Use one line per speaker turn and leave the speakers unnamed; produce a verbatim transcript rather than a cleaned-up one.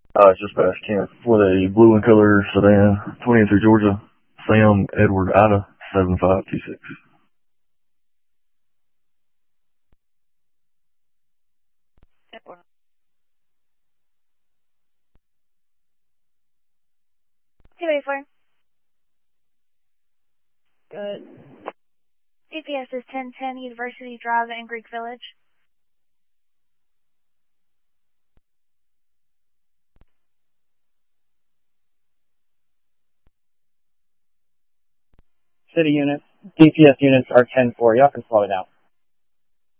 Uh, it's just past camp for the blue and color sedan, twenty and through Georgia, Sam Edward Ida, seven five two six.
two eighty-four.
Good.
G P S is ten ten University Drive in Greek Village.
City units, D P S units are ten four. Y'all can slow it down.